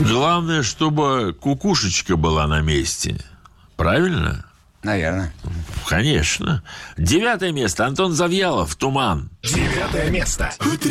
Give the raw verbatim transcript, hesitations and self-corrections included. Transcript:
Главное, чтобы кукушечка была на месте. Правильно? Наверное. Конечно. Девятое место. Антон Завьялов. «Туман». Девятое место.